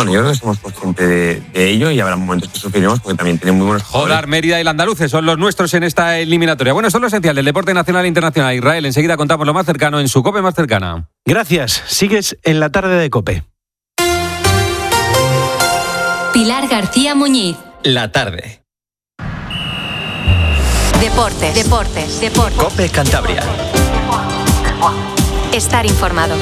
Bueno, yo creo que somos conscientes de ello y habrá momentos que sufriremos porque también tienen muy buenos jugadores. Jodar, Mérida y el Andaluces son los nuestros en esta eliminatoria. Bueno, esto es lo esencial del deporte nacional e internacional. Israel, enseguida contamos lo más cercano en su COPE más cercana. Gracias. Sigues en la tarde de COPE. Pilar García Muñiz. La tarde. Deportes. COPE Cantabria. Estar informado.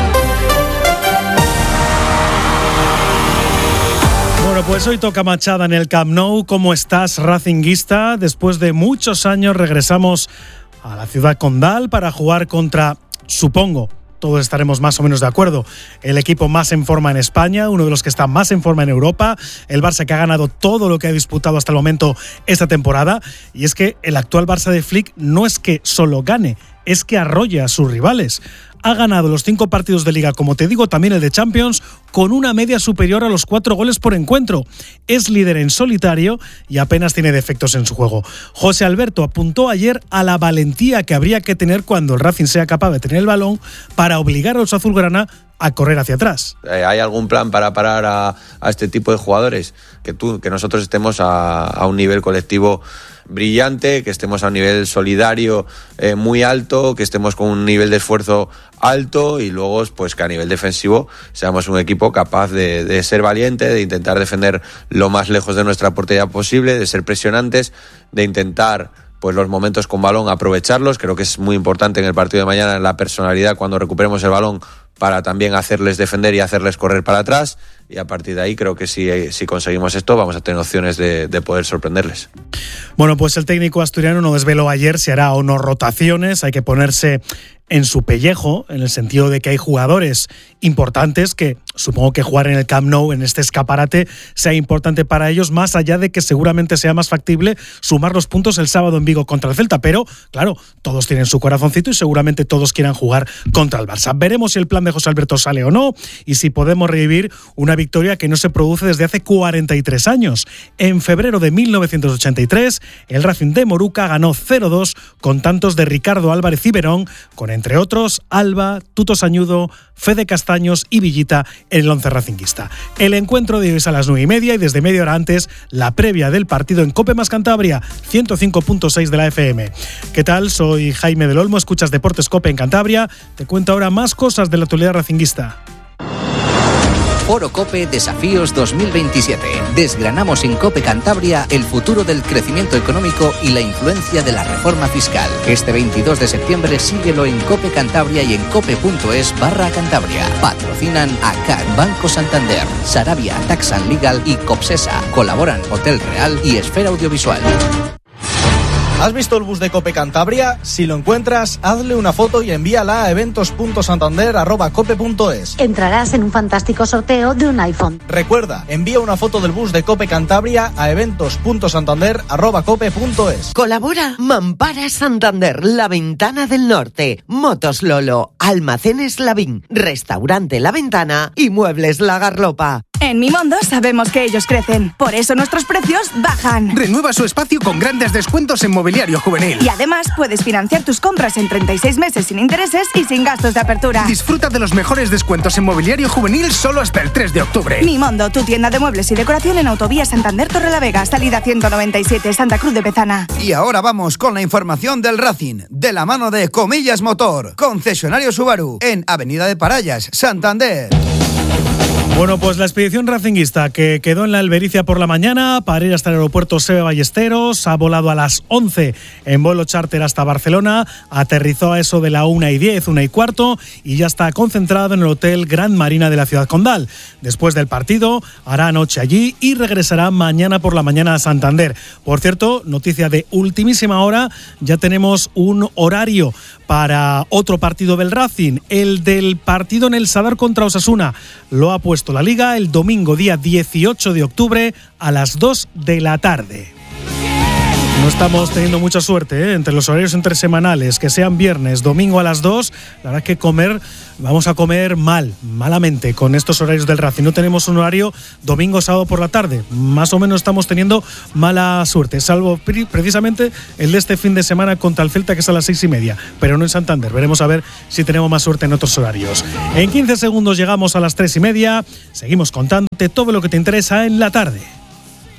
Bueno, pues hoy toca Machada en el Camp Nou. ¿Cómo estás, racinguista? Después de muchos años regresamos a la ciudad condal para jugar contra, supongo, todos estaremos más o menos de acuerdo, el equipo más en forma en España, uno de los que está más en forma en Europa, el Barça que ha ganado todo lo que ha disputado hasta el momento esta temporada. Y es que el actual Barça de Flick no es que solo gane, es que arrolla a sus rivales. Ha ganado los 5 partidos de Liga, como te digo, también el de Champions, con una media superior a los 4 goles por encuentro. Es líder en solitario y apenas tiene defectos en su juego. José Alberto apuntó ayer a la valentía que habría que tener cuando el Racing sea capaz de tener el balón para obligar a los azulgrana a correr hacia atrás. ¿Hay algún plan para parar a este tipo de jugadores? Que nosotros estemos a un nivel colectivo brillante, que estemos a un nivel solidario muy alto, que estemos con un nivel de esfuerzo alto y luego pues que a nivel defensivo seamos un equipo capaz de ser valiente, de intentar defender lo más lejos de nuestra portería posible, de ser presionantes, de intentar pues los momentos con balón aprovecharlos. Creo que es muy importante en el partido de mañana la personalidad cuando recuperemos el balón para también hacerles defender y hacerles correr para atrás, y a partir de ahí creo que si conseguimos esto vamos a tener opciones de poder sorprenderles. Bueno, pues el técnico asturiano no desveló ayer si hará o no rotaciones. Hay que ponerse en su pellejo, en el sentido de que hay jugadores importantes que supongo que jugar en el Camp Nou, en este escaparate, sea importante para ellos, más allá de que seguramente sea más factible sumar los puntos el sábado en Vigo contra el Celta. Pero, claro, todos tienen su corazoncito y seguramente todos quieran jugar contra el Barça. Veremos si el plan de José Alberto sale o no y si podemos revivir una victoria que no se produce desde hace 43 años. En febrero de 1983, el Racing de Moruca ganó 0-2 con tantos de Ricardo Álvarez y Verón, con entre otros Alba, Tuto Sañudo, Fede Castaños y Villita en el once racinguista. El encuentro de hoy es a las 9:30 y desde media hora antes la previa del partido en COPE más Cantabria, 105.6 de la FM. ¿Qué tal? Soy Jaime del Olmo, escuchas Deportes COPE en Cantabria. Te cuento ahora más cosas de la actualidad racinguista. Foro COPE Desafíos 2027. Desgranamos en COPE Cantabria el futuro del crecimiento económico y la influencia de la reforma fiscal. Este 22 de septiembre síguelo en COPE Cantabria y en cope.es/Cantabria. Patrocinan ACAD, Banco Santander, Sarabia, Taxan Legal y Copsesa. Colaboran Hotel Real y Esfera Audiovisual. ¿Has visto el bus de COPE Cantabria? Si lo encuentras, hazle una foto y envíala a eventos.santander@cope.es. Entrarás en un fantástico sorteo de un iPhone. Recuerda, envía una foto del bus de COPE Cantabria a eventos.santander@cope.es. Colabora Mampara Santander, La Ventana del Norte, Motos Lolo, Almacenes Lavín, Restaurante La Ventana y Muebles La Garlopa. En Mimondo sabemos que ellos crecen, por eso nuestros precios bajan. Renueva su espacio con grandes descuentos en mobiliario juvenil. Y además puedes financiar tus compras en 36 meses sin intereses y sin gastos de apertura. Disfruta de los mejores descuentos en mobiliario juvenil solo hasta el 3 de octubre. Mimondo, tu tienda de muebles y decoración en Autovía Santander Torrelavega, salida 197, Santa Cruz de Bezana. Y ahora vamos con la información del Racing, de la mano de Comillas Motor, concesionario Subaru, en Avenida de Parallas, Santander. Bueno, pues la expedición racinguista que quedó en la Albericia por la mañana para ir hasta el aeropuerto Sebe Ballesteros, ha volado a las 11 en vuelo charter hasta Barcelona, aterrizó a eso de la 1:10, 1:15 y ya está concentrado en el Hotel Gran Marina de la ciudad condal. Después del partido hará noche allí y regresará mañana por la mañana a Santander. Por cierto, noticia de ultimísima hora, ya tenemos un horario para otro partido del Racing, el del partido en el Sadar contra Osasuna. Lo ha puesto la Liga el domingo día 18 de octubre a las 2 de la tarde. No estamos teniendo mucha suerte, ¿eh? Entre los horarios intersemanales, que sean viernes, domingo a las 2, la verdad es que vamos a comer malamente con estos horarios del Racing. No tenemos un horario domingo, sábado por la tarde. Más o menos estamos teniendo mala suerte, salvo precisamente el de este fin de semana contra el Celta, que es a las 6:30, pero no en Santander. Veremos a ver si tenemos más suerte en otros horarios. En 15 segundos llegamos a las 3:30. Seguimos contándote todo lo que te interesa en la tarde.